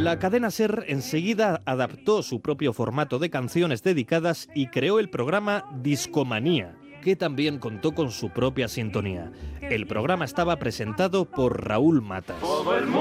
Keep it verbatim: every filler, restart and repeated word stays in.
La cadena SER enseguida adaptó su propio formato de canciones dedicadas y creó el programa Discomanía, que también contó con su propia sintonía. El programa estaba presentado por Raúl Matas.